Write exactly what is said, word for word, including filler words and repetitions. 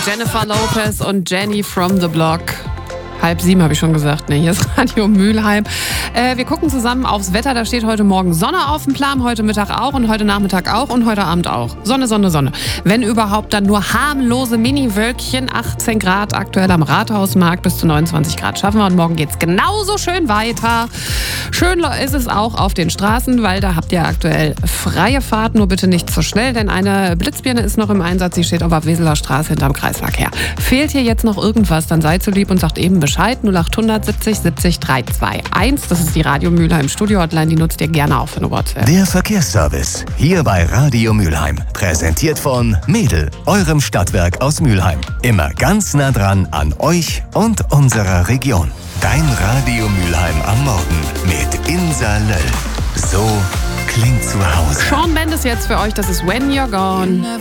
Jennifer Lopez und Jenny from the Block. Halb sieben habe ich schon gesagt. Ne, hier ist Radio Mülheim. Äh, wir gucken zusammen aufs Wetter. Da steht heute Morgen Sonne auf dem Plan, heute Mittag auch und heute Nachmittag auch und heute Abend auch. Sonne, Sonne, Sonne. Wenn überhaupt, dann nur harmlose Mini-Wölkchen. achtzehn Grad aktuell am Rathausmarkt, bis zu neunundzwanzig Grad schaffen wir. Und morgen geht's genauso schön weiter. Schön ist es auch auf den Straßen, weil da habt ihr aktuell freie Fahrt. Nur bitte nicht zu schnell, denn eine Blitzbirne ist noch im Einsatz. Sie steht auf der Weseler Straße hinterm Kreisverkehr. Fehlt hier jetzt noch irgendwas, dann seid so lieb und sagt eben Bescheid. null acht hundert siebzig siebzig drei zwei eins. Das ist die Radio Mülheim Studio Hotline. Die nutzt ihr gerne auch für eine WhatsApp. Der Verkehrsservice hier bei Radio Mülheim. Präsentiert von Mädel, eurem Stadtwerk aus Mülheim. Immer ganz nah dran an euch und unserer Region. Dein Radio Mülheim am Morgen mit Insa Löll. So klingt zu Hause. Shawn Mendes jetzt für euch. Das ist When You're Gone.